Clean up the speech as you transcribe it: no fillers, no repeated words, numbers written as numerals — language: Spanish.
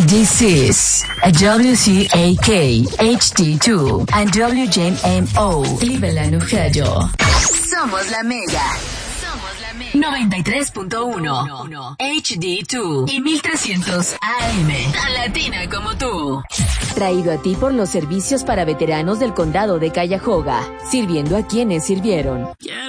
This is a WCAK HD2 and WJMO Cleveland, Ohio. Somos la Mega. 93.1 HD2 y 1300 AM. Tan latina como tú. Traído a ti por los servicios para veteranos del condado de Cuyahoga, sirviendo a quienes sirvieron.